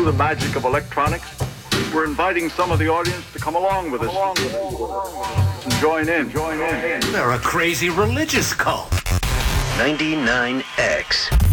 the magic of electronics, we're inviting some of the audience to come along with us. And join in. They're a crazy religious cult. 99X.